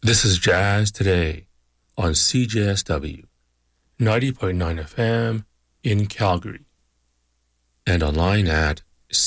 This is Jazz Today on CJSW 90.9 FM in Calgary and online at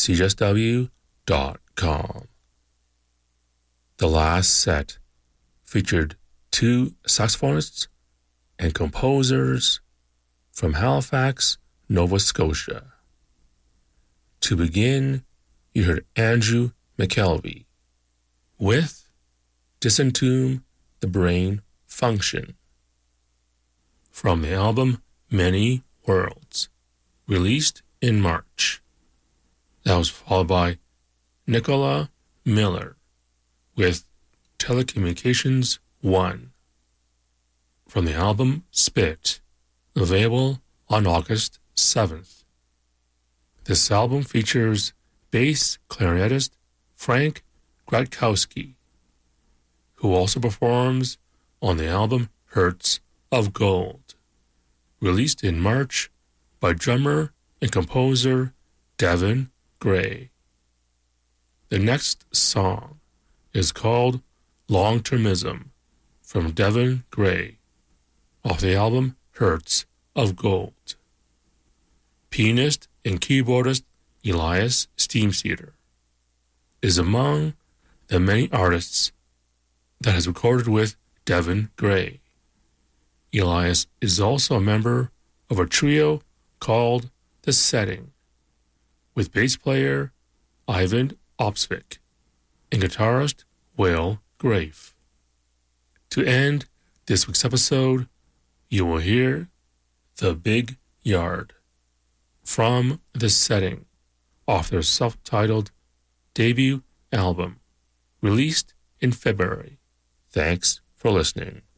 cjsw.com. The last set featured two saxophonists and composers from Halifax, Nova Scotia. To begin, you heard Andrew McKelvey with Disentomb the Brain Function from the album Many Worlds, released in March. That was followed by Nicola Miller with Telecommunications 1 from the album Spit, available on August 7th. This album features bass clarinetist Frank Gratkowski, who also performs on the album Hertz of Gold, released in March by drummer and composer Devin Gray. The next song is called Long-Termism from Devin Gray off the album Hertz of Gold. Pianist and keyboardist Elias Steamseeder is among the many artists that has recorded with Devin Gray. Elias is also a member of a trio called The Setting, with bass player Ivan Opsvik and guitarist Will Grafe. To end this week's episode, you will hear The Big Yard from The Setting off their self-titled debut album, released in February. Thanks for listening.